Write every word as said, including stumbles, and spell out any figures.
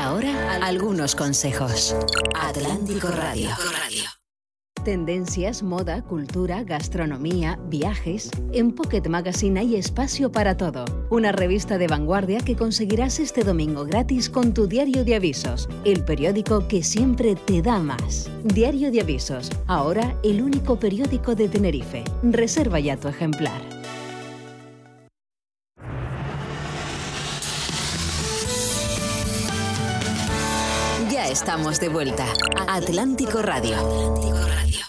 ahora, algunos consejos. Atlántico Radio. Tendencias, moda, cultura, gastronomía, viajes. En Pocket Magazine hay espacio para todo. Una revista de vanguardia que conseguirás este domingo gratis con tu diario de avisos, el periódico que siempre te da más. Diario de avisos, ahora el único periódico de Tenerife. Reserva ya tu ejemplar. Ya estamos de vuelta. Atlántico Radio. Atlántico Radio.